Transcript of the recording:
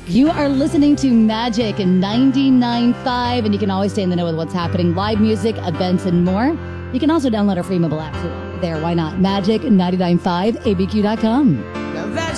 You are listening to Magic 99.5, and you can always stay in the know with what's happening, live music, events, and more. You can also download our free mobile app too. There, why not? Magic 99.5, abq.com.